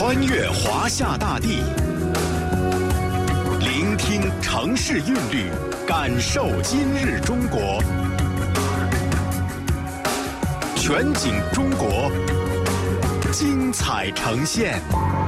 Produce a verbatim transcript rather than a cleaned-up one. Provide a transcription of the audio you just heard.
穿越华夏大地，聆听城市韵律，感受今日中国。全景中国，精彩呈现。